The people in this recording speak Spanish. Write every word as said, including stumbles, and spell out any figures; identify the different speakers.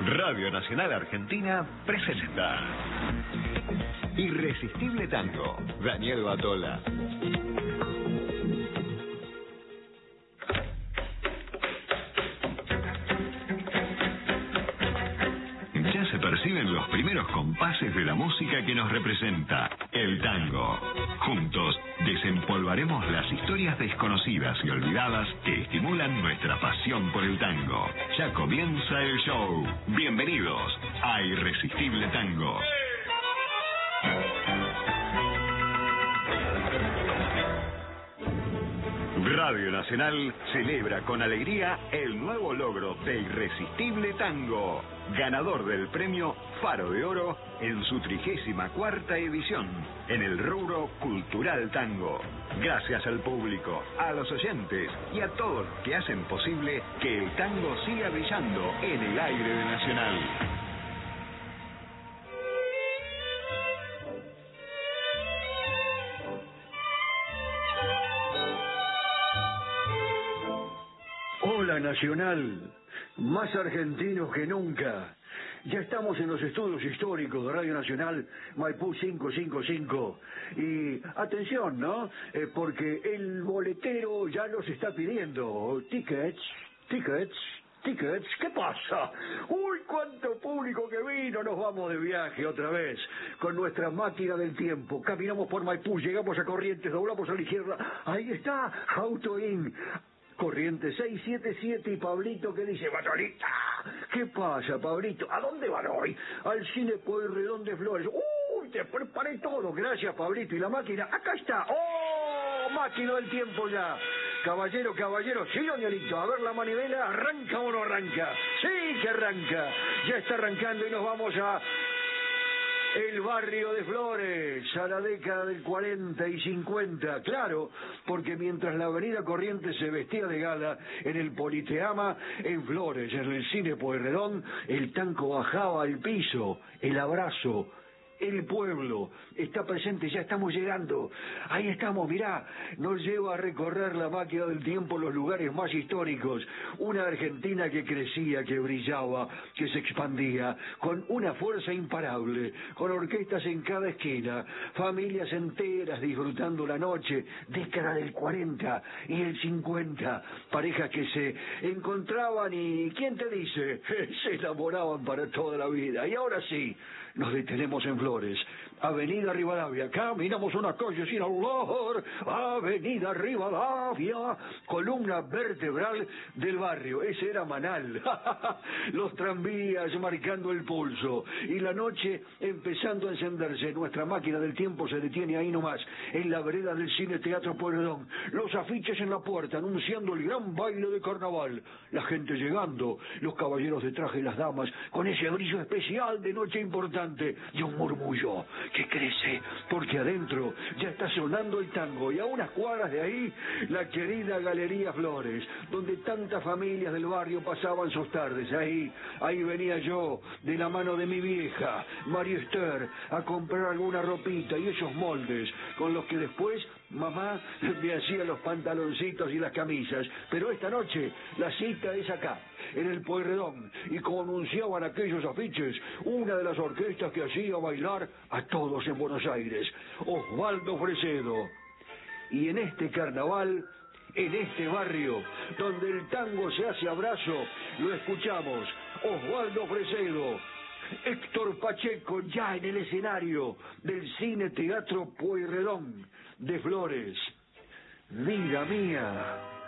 Speaker 1: Radio Nacional Argentina presenta Irresistible Tango, Daniel Batola. Ya se perciben los primeros compases de la música que nos representa, el tango. Juntos desempolvaremos las historias desconocidas y olvidadas que estimulan nuestra pasión por el tango. Ya comienza el show. Bienvenidos a Irresistible Tango. Radio Nacional celebra con alegría el nuevo logro de Irresistible Tango, ganador del premio Faro de Oro en su trigésima cuarta edición, en el rubro Cultural Tango. Gracias al público, a los oyentes y a todos los que hacen posible que el tango siga brillando en el aire de Nacional.
Speaker 2: Hola Nacional, más argentinos que nunca. Ya estamos en los estudios históricos de Radio Nacional, Maipú quinientos cincuenta y cinco. Y atención, ¿no? Eh, porque el boletero ya los está pidiendo. Tickets, tickets, tickets. ¿Qué pasa? ¡Uy, cuánto público que vino! Nos vamos de viaje otra vez con nuestra máquina del tiempo. Caminamos por Maipú, llegamos a Corrientes, doblamos a la izquierda. Ahí está, Autoin. Corrientes seiscientos setenta y siete y Pablito que dice, Batolita, ¿qué pasa, Pablito? ¿A dónde van hoy? Al Cine Pueyrredón de Flores. ¡Uy, te preparé todo! Gracias, Pablito. ¿Y la máquina? ¡Acá está! ¡Oh, máquina del tiempo ya! Caballero, caballero, sí, Danielito, a ver la manivela, ¿arranca o no arranca? Sí que arranca, ya está arrancando y nos vamos a... el barrio de Flores, a la década del cuarenta y cincuenta, claro, porque mientras la avenida Corrientes se vestía de gala en el Politeama, en Flores, en el Cine Pueyrredón, el tango bajaba al piso, el abrazo, el pueblo está presente, ya estamos llegando, ahí estamos, mirá, nos lleva a recorrer la máquina del tiempo los lugares más históricos, una Argentina que crecía, que brillaba, que se expandía, con una fuerza imparable, con orquestas en cada esquina, familias enteras disfrutando la noche, década del cuarenta y el cincuenta, parejas que se encontraban y, ¿quién te dice?, se enamoraban para toda la vida, y ahora sí, nos detenemos en Flores, Avenida Rivadavia, caminamos una calle sin olor, Avenida Rivadavia, columna vertebral del barrio, ese era Manal, los tranvías marcando el pulso, y la noche empezando a encenderse, nuestra máquina del tiempo se detiene ahí nomás, en la vereda del Cine Teatro Pueyrredón, los afiches en la puerta anunciando el gran baile de carnaval, la gente llegando, los caballeros de traje y las damas, con ese brillo especial de noche importante, y un murmullo que crece, porque adentro ya está sonando el tango, y a unas cuadras de ahí, la querida Galería Flores, donde tantas familias del barrio pasaban sus tardes, ahí, ahí venía yo, de la mano de mi vieja, María Esther, a comprar alguna ropita y esos moldes, con los que después mamá me hacía los pantaloncitos y las camisas, pero esta noche la cita es acá, en el Pueyrredón, y como anunciaban aquellos afiches, una de las orquestas que hacía bailar a todos en Buenos Aires, Osvaldo Fresedo. Y en este carnaval, en este barrio, donde el tango se hace abrazo, lo escuchamos, Osvaldo Fresedo, Héctor Pacheco ya en el escenario del Cine Teatro Pueyrredón de Flores. Vida mía.